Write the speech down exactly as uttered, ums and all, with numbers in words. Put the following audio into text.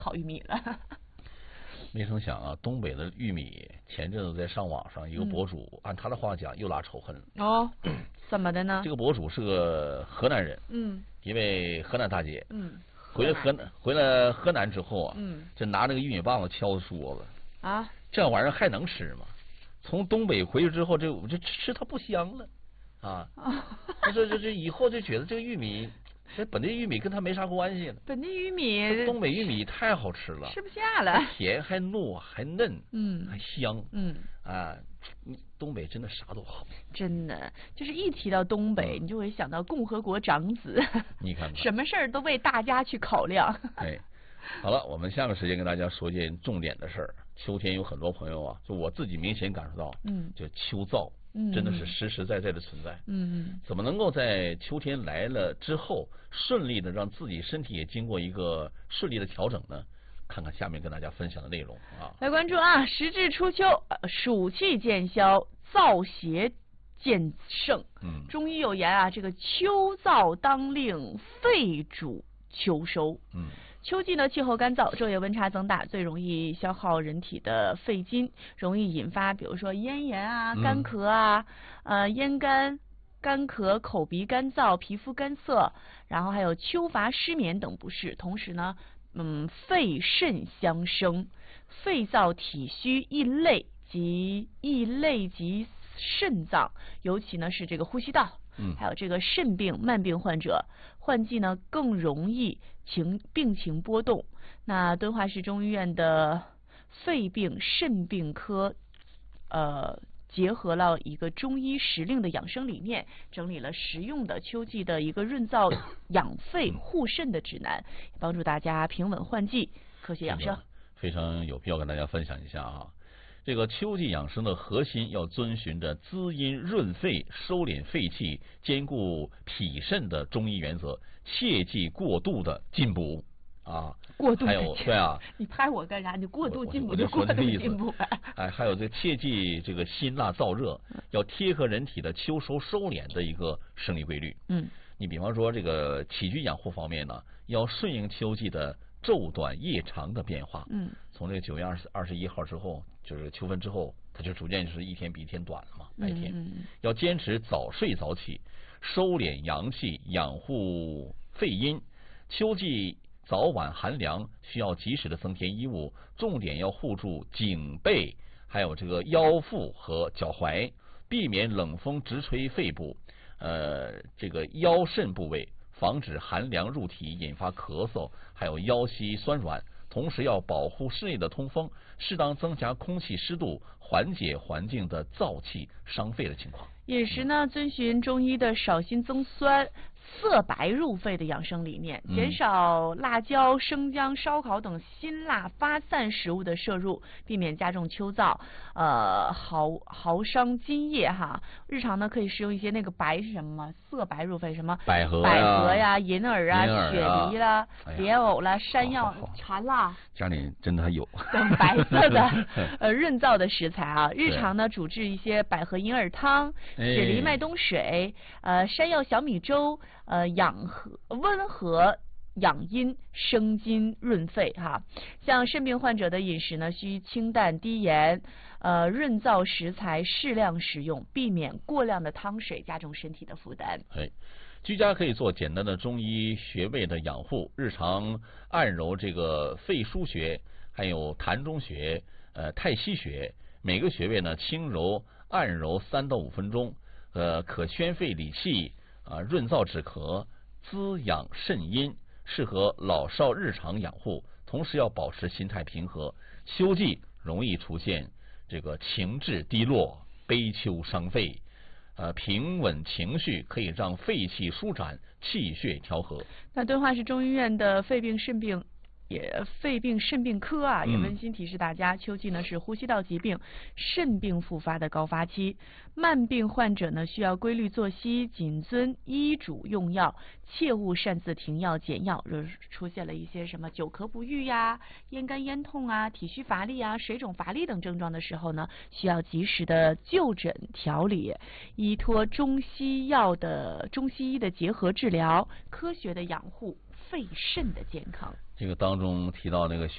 烤玉米了。 没成想啊，东北的玉米前阵子在上网上，一个博主、嗯、按他的话讲又拉仇恨了。 哦，怎么的呢？ 这个博主是个河南人， 嗯， 一位河南大姐， 嗯， 回来河南回来河南之后啊， 嗯， 就拿那个玉米棒子敲桌子啊， 这玩意儿还能吃吗？从东北回去之后，这这吃它不香了啊！他说这这以后就觉得这个玉米。这本地玉米跟它没啥关系了。 本地玉米， 东北玉米太好吃了， 吃不下了， 甜还糯还嫩， 嗯， 还香， 嗯啊，东北真的啥都好。 真的，就是一提到东北，嗯、你就会想到共和国长子。 你看看， 什么事儿都为大家去考量。 哎，好了，我们下个时间跟大家说一件重点的事儿。秋天有很多朋友啊，就我自己明显感受到， 嗯， 就秋燥。真的是实实在在的存在。 嗯， 怎么能够在秋天来了之后，顺利的让自己身体也经过一个顺利的调整呢？看看下面跟大家分享的内容啊。 来关注啊，时至初秋，暑气渐消，燥邪渐盛。 嗯， 中医有言啊，这个秋燥当令，肺主秋收。 嗯。 秋季呢，气候干燥，昼夜温差增大，最容易消耗人体的肺金，容易引发比如说咽炎啊、干咳啊、嗯、呃咽干、干咳、口鼻干燥、皮肤干涩，然后还有秋乏失眠等不适。同时呢，嗯，肺肾相生，肺燥体虚易累及易累及肾脏，尤其呢是这个呼吸道。 嗯， 还有这个肾病、慢病患者，换季呢更容易情病情波动。那敦化市中医院的肺病肾病科，呃，结合了一个中医时令的养生理念，整理了实用的秋季的一个润燥养肺护肾的指南，帮助大家平稳换季，科学养生。 非常有必要跟大家分享一下啊。这个秋季养生的核心要遵循着滋阴润肺、收敛肺气、兼顾脾肾的中医原则，切忌过度的进补啊。 过度还有对啊， 你拍我干啥？你过度进补就过度进补。 哎，还有这个切忌这个辛辣燥热，要贴合人体的秋收收敛的一个生理规律。 嗯， 你比方说这个起居养护方面呢，要顺应秋季的昼短夜长的变化。 嗯， 从这个九月二十二十一号之后，就是秋分之后，它就逐渐就是一天比一天短了嘛，白天。 嗯嗯、 要坚持早睡早起，收敛阳气，养护肺阴。秋季早晚寒凉，需要及时的增添衣物，重点要护住颈背，还有这个腰腹和脚踝，避免冷风直吹肺部，呃，这个腰肾部位。防止寒凉入体引发咳嗽，还有腰膝酸软。同时要保护室内的通风，适当增加空气湿度，缓解环境的燥气伤肺的情况。 饮食呢，遵循中医的少辛增酸、色白入肺的养生理念，减少辣椒、生姜、烧烤等辛辣发散食物的摄入，避免加重秋燥，呃，耗耗伤津液哈。日常呢，可以食用一些那个白是什么？色白入肺什么？ 百合百合呀、银耳啊、 啊雪梨啦、 哎、 莲藕啦、山药、茶辣。 家里真的还有等白色的呃润燥的食材啊，日常呢煮制一些百合银耳汤、雪梨麦冬水、呃山药小米粥，呃养和温和养阴生津润肺哈。像肾病患者的饮食呢，需清淡低盐，呃润燥食材适量食用，避免过量的汤水加重身体的负担。 哎。居家可以做简单的中医穴位的养护，日常按揉这个肺腧穴，还有膻中穴、呃太溪穴，每个穴位呢轻揉按揉三到五分钟，呃可宣肺理气啊、呃，润燥止咳，滋养肾阴，适合老少日常养护。同时要保持心态平和，秋季容易出现这个情志低落、悲秋伤肺。呃，平稳情绪可以让肺气舒展，气血调和。 那敦化市中医院的肺病肾病也肺病肾病科啊，也温馨提示大家，嗯、秋季呢是呼吸道疾病、肾病复发的高发期，慢病患者呢需要规律作息，谨遵医嘱用药，切勿擅自停药减药。若出现了一些什么久咳不愈呀、咽干咽痛啊、体虚乏力啊、水肿乏力等症状的时候呢，需要及时的就诊调理，依托中西药的中西医的结合治疗，科学的养护肺肾的健康。 这个当中提到那个